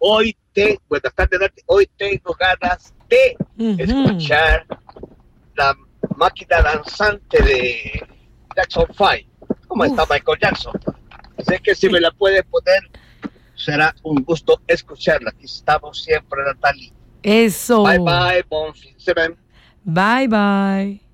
buenas tardes, Nati. Hoy tengo ganas de escuchar la máquina danzante de Jackson 5. ¿Cómo está Michael Jackson? Así que si me la puede poner, será un gusto escucharla. Aquí estamos siempre, Natalie. Eso. Bye bye, bon fin de semana. Bye bye.